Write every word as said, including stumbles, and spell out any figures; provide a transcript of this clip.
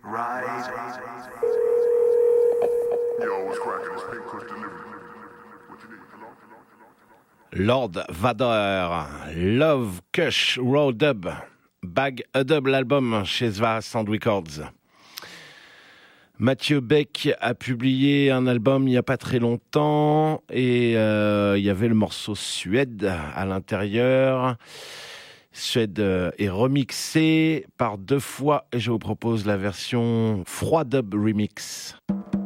Lord Vader, Love Kush Raw Dub, Bag a Dub, l'album chez Svara Sound Records. Mathieu Beck a publié un album il n'y a pas très longtemps et euh, il y avait le morceau Suède à l'intérieur. Suède est remixé par deux fois et je vous propose la version Froid Dub Remix.